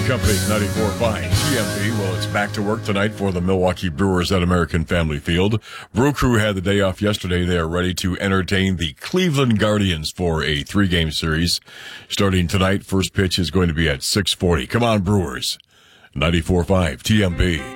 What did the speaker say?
Company, 94.5 TMB. Well, it's back to work tonight for the Milwaukee Brewers at American Family Field. Brew Crew had the day off yesterday. They are ready to entertain the Cleveland Guardians for a 3-game series. Starting tonight, first pitch is going to be at 6:40. Come on, Brewers. 94.5 TMB.